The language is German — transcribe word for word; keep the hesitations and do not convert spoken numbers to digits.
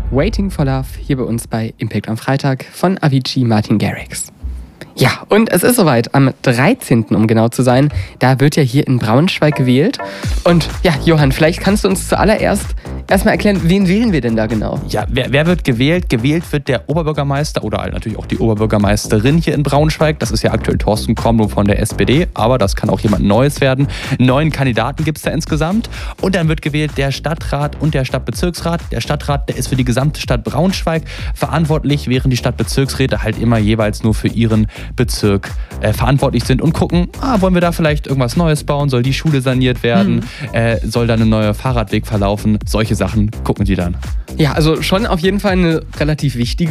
Waiting for Love hier bei uns bei Impact am Freitag von Avicii Martin Garrix. Ja, und es ist soweit, am dreizehnten um genau zu sein, da wird ja hier in Braunschweig gewählt. Und ja, Johann, vielleicht kannst du uns zuallererst erstmal erklären, wen wählen wir denn da genau? Ja, wer, wer wird gewählt? Gewählt wird der Oberbürgermeister oder halt natürlich auch die Oberbürgermeisterin hier in Braunschweig. Das ist ja aktuell Thorsten Kornblum von der S P D, aber das kann auch jemand Neues werden. Neun Kandidaten gibt es da insgesamt. Und dann wird gewählt der Stadtrat und der Stadtbezirksrat. Der Stadtrat, der ist für die gesamte Stadt Braunschweig verantwortlich, während die Stadtbezirksräte halt immer jeweils nur für ihren Bezirk äh, verantwortlich sind und gucken, ah, wollen wir da vielleicht irgendwas Neues bauen? Soll die Schule saniert werden? Hm. Äh, soll da ein neuer Fahrradweg verlaufen? Solche Sachen gucken die dann. Ja, also schon auf jeden Fall eine relativ wichtige